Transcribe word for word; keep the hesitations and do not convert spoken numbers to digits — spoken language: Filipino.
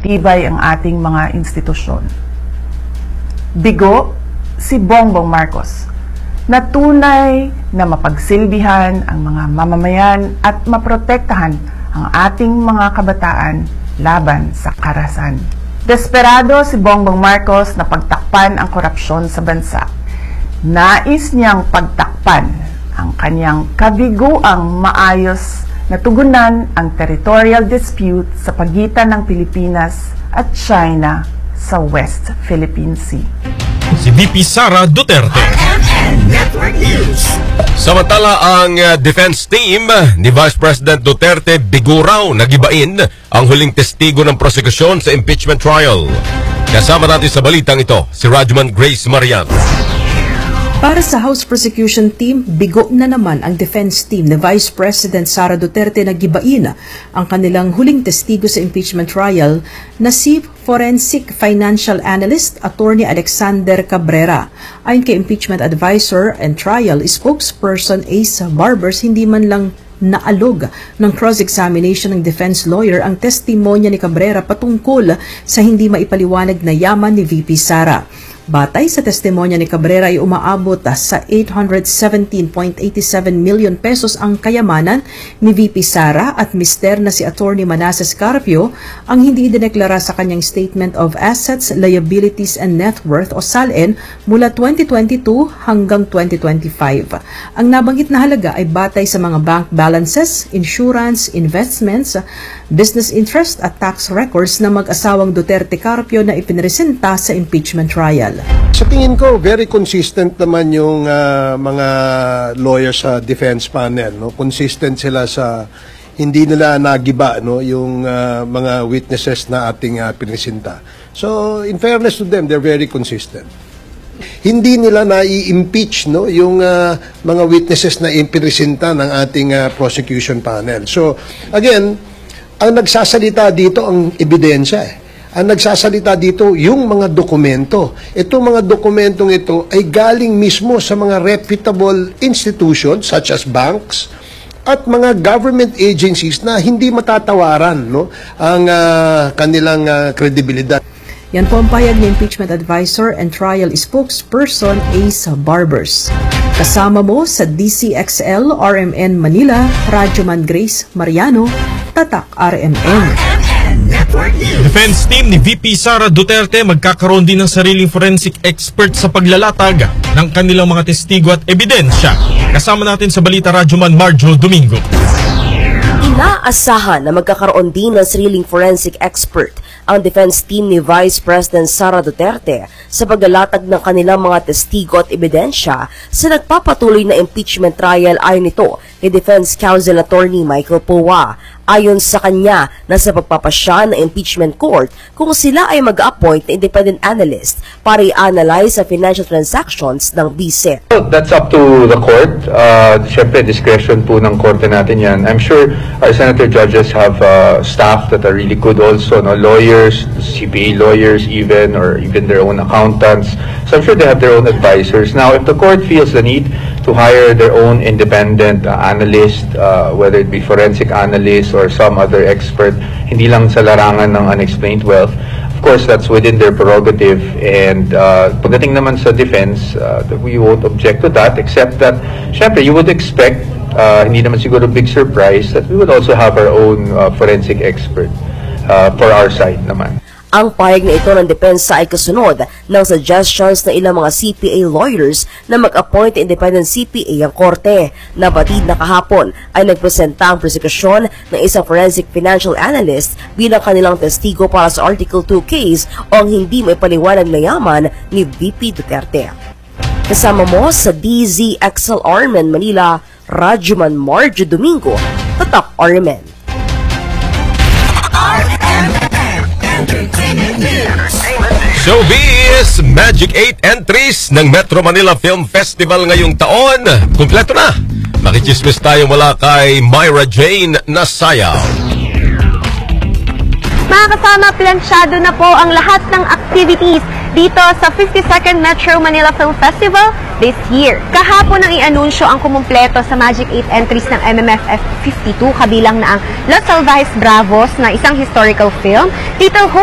matibay ang ating mga institusyon. Bigo si Bongbong Marcos na tunay na mapagsilbihan ang mga mamamayan at maprotektahan ang ating mga kabataan laban sa karahasan. Desperado si Bongbong Marcos na pagtakpan ang korupsyon sa bansa. Nais niyang pagtakpan ang kanyang kabiguang maayos na tugunan ang territorial dispute sa pagitan ng Pilipinas at China sa West Philippine Sea. Si V P Sara Duterte. Network News. Samantala, ang uh, defense team ni Vice President Duterte bigo raw nagibain ang huling testigo ng prosekusyon sa impeachment trial. Kasama natin sa balitang ito si Rajman Grace Marian. Para sa House Prosecution Team, bigo na naman ang defense team ni Vice President Sara Duterte na gibain ang kanilang huling testigo sa impeachment trial na si Forensic Financial Analyst Attorney Alexander Cabrera. Ayon kay Impeachment Advisor and Trial Spokesperson Ace Barbers, hindi man lang naalog ng cross-examination ng defense lawyer ang testimonya ni Cabrera patungkol sa hindi maipaliwanag na yaman ni V P Sara. Batay sa testimonya ni Cabrera ay umaabot sa eight hundred seventeen point eight seven million pesos ang kayamanan ni V P Sara at mister na si Attorney Manasseh Carpio ang hindi idineklara sa kanyang Statement of Assets, Liabilities and Net Worth o S A L N mula twenty twenty-two hanggang twenty twenty-five. Ang nabanggit na halaga ay batay sa mga bank balances, insurance, investments, business interest at tax records na mag-asawang Duterte Carpio na ipinresenta sa impeachment trial. Sa tingin ko, very consistent naman yung uh, mga lawyers sa defense panel. No? Consistent sila sa hindi nila nagiba no? yung uh, mga witnesses na ating uh, pinisinta. So, in fairness to them, they're very consistent. Hindi nila na-i-impeach no? yung uh, mga witnesses na ipinisinta ng ating uh, prosecution panel. So, again, ang nagsasalita dito ang ebidensya eh. Ang nagsasalita dito, yung mga dokumento. Itong mga dokumentong ito ay galing mismo sa mga reputable institutions such as banks at mga government agencies na hindi matatawaran no, ang uh, kanilang uh, kredibilidad. Yan po ang pahayag ni Impeachment Advisor and Trial Spokesperson Ace Barbers. Kasama mo sa D C X L R M N Manila, Radyoman Grace Mariano, Tatak R M N. Defense team ni V P Sara Duterte magkakaroon din ng sariling forensic expert sa paglalatag ng kanilang mga testigo at ebidensya. Kasama natin sa Balita Radyoman Marjo Domingo. Inaasahan na magkakaroon din ng sariling forensic expert ang defense team ni Vice President Sara Duterte sa paglalatag ng kanilang mga testigo at ebidensya sa nagpapatuloy na impeachment trial ayon nito ni Defense Counsel Attorney Michael Powa. Ayon sa kanya, nasa pagpapasya ng impeachment court kung sila ay mag-appoint na independent analyst para i-analyze sa financial transactions ng B S E. That's up to the court. Uh, Siyempre, discretion po ng korte natin yan. I'm sure our senator judges have uh, staff that are really good also, no? Lawyers, C P A lawyers even, or even their own accountants. So I'm sure they have their own advisors. Now, if the court feels the need to hire their own independent uh, analyst, uh, whether it be forensic analyst or some other expert, hindi lang sa larangan ng unexplained wealth, of course, that's within their prerogative. And uh, pagdating naman sa defense, uh, we won't object to that, except that, syempre, you would expect, uh, hindi naman siguro big surprise, that we would also have our own uh, forensic expert uh, for our side naman. Ang pahayag na ito ng depensa ay kasunod ng suggestions ng ilang mga C P A lawyers na mag-appoint independent C P A ang korte. Nabatid na kahapon ay nagpresenta ang prosekusyon ng isang forensic financial analyst bilang kanilang testigo para sa Article two case o ang hindi may paliwanag na yaman ni V P Duterte. Kasama mo sa D Z X L R M N Manila, Radyoman Marjo Domingo, Tatak R M N. Showbiz! Magic eight entries ng Metro Manila Film Festival ngayong taon. Kumpleto na! Makichismis tayo mula kay Myra Jane na sayaw. Mga kasama, plansyado na po ang lahat ng activities dito sa fifty-second Metro Manila Film Festival this year. Kahapon ang i-anunsyo ang kumumpleto sa Magic eight entries ng M M F F fifty-two, kabilang na ang Los Salvajes Bravos na isang historical film, Tito